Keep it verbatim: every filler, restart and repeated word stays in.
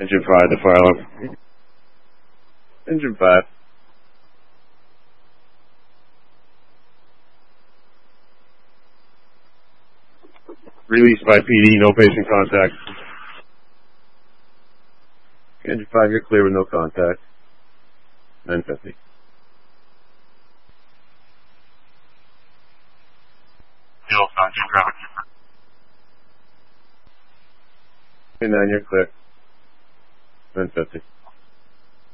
Engine five, the fire alarm. Engine five. Released by P D, no patient contact. Engine five, you're clear with no contact. nine fifty. Hill, Sergeant, traffic. nine, you're clear. nine fifty.